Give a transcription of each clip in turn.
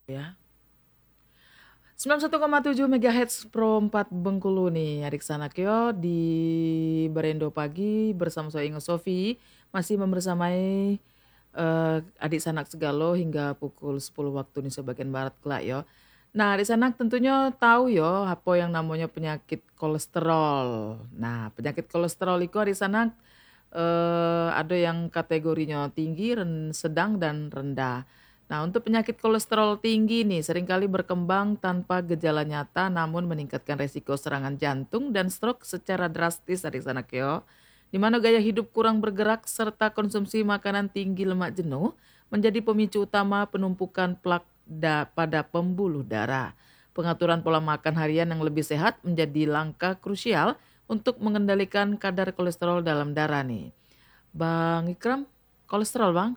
Ya. 91,7 MHz Pro 4 Bengkulu nih adik Sanakyo di Berendo Pagi bersama saya Ingo Sofi masih membersamai adik sanak segalo hingga pukul 10 waktu Indonesia bagian Barat kelak yo. Nah adik sanak tentunya tahu yo apa yang namanya penyakit kolesterol. Nah penyakit kolesterol itu adik sanak ada yang kategorinya tinggi, sedang dan rendah. Nah, untuk penyakit kolesterol tinggi nih seringkali berkembang tanpa gejala nyata namun meningkatkan resiko serangan jantung dan stroke secara drastis adik sanak yo. Di mana gaya hidup kurang bergerak serta konsumsi makanan tinggi lemak jenuh menjadi pemicu utama penumpukan plak pada pembuluh darah. Pengaturan pola makan harian yang lebih sehat menjadi langkah krusial untuk mengendalikan kadar kolesterol dalam darah nih. Bang Ikram, kolesterol bang?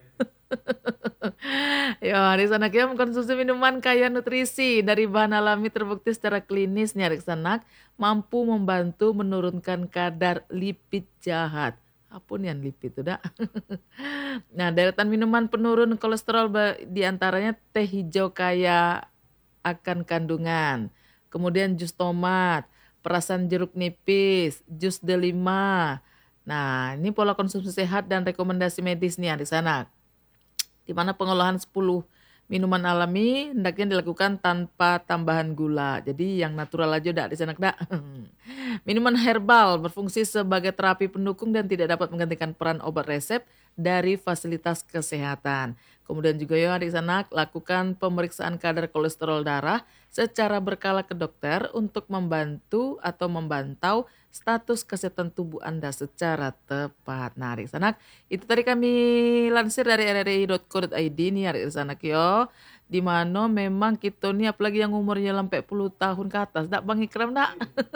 Ya, adik sanak ya mengkonsumsi minuman kaya nutrisi dari bahan alami terbukti secara klinis nih adik sanak mampu membantu menurunkan kadar lipid jahat. Apa nih yang lipid itu dak? Nah, deretan minuman penurun kolesterol diantaranya teh hijau kaya akan kandungan, kemudian jus tomat, perasan jeruk nipis, jus delima. Nah, ini pola konsumsi sehat dan rekomendasi medis nih adik sanak. Di mana pengolahan 10 minuman alami hendaknya dilakukan tanpa tambahan gula. Jadi yang natural aja dak di sana dak. Minuman herbal berfungsi sebagai terapi pendukung dan tidak dapat menggantikan peran obat resep dari fasilitas kesehatan. Kemudian juga ya adik sanak lakukan pemeriksaan kadar kolesterol darah secara berkala ke dokter untuk membantu atau membantau status kesehatan tubuh Anda secara tepat. Nah adik sanak itu tadi kami lansir dari rri.co.id nih adik sanak yo. Di mana memang kita nih apalagi yang umurnya sampai 10 tahun ke atas. Dak Bang Ikram dak?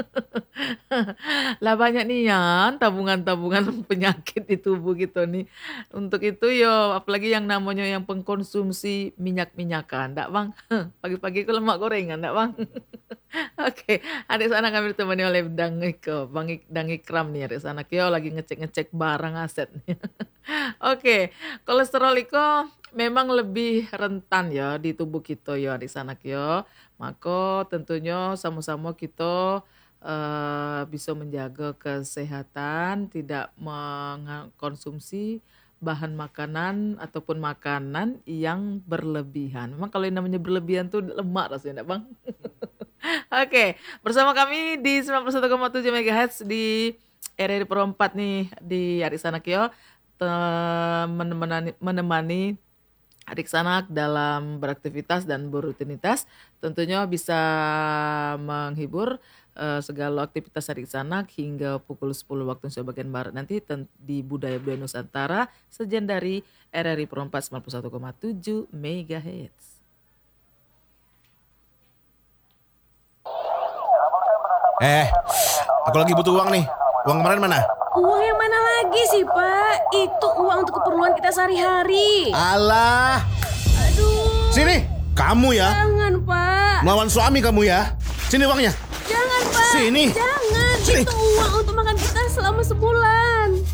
Lah banyak nih ya tabungan-tabungan penyakit di tubuh gitu nih. Untuk itu yo apalagi yang namanya yang pengkonsumsi minyak-minyakan. Dak Bang? Pagi-pagi itu lemak gorengan dak Bang? Oke, adik sana kami ditemani oleh Bang Ikram nih adik sana. Yo lagi ngecek-ngecek barang aset nih. Oke, kolesterol itu memang lebih rentan ya di tubuh kita ya adik sanak yo. Maka tentunya sama-sama kita bisa menjaga kesehatan, tidak mengkonsumsi bahan makanan ataupun makanan yang berlebihan. Memang kalau yang namanya berlebihan tuh lemak rasanya, Bang. Oke, bersama kami di 91,7 MHz di RRI Pro 4 nih di Adik Sanak yo menemani adik sanak dalam beraktivitas dan berrutinitas tentunya bisa menghibur segala aktivitas adik sanak hingga pukul 10 waktu Indonesia bagian Barat nanti di Budaya Nusantara sajian dari RRI Pro 4 91,7 MHz. Aku lagi butuh uang nih. Uang kemarin mana? Uang yang mana lagi sih, Pak? Itu uang untuk keperluan kita sehari-hari. Alah. Aduh. Sini, kamu ya. Jangan, Pak. Melawan suami kamu ya. Sini uangnya. Jangan, Pak. Sini. Jangan. Sini. Itu uang untuk makan kita selama sebulan.